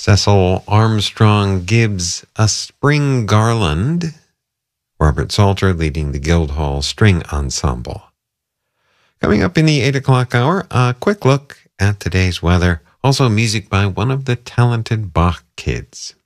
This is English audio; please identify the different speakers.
Speaker 1: Cecil Armstrong Gibbs, A Spring Garland. Robert Salter leading the Guildhall String Ensemble. Coming up in the 8 o'clock hour, a quick look at today's weather. Also music by one of the talented Bach kids.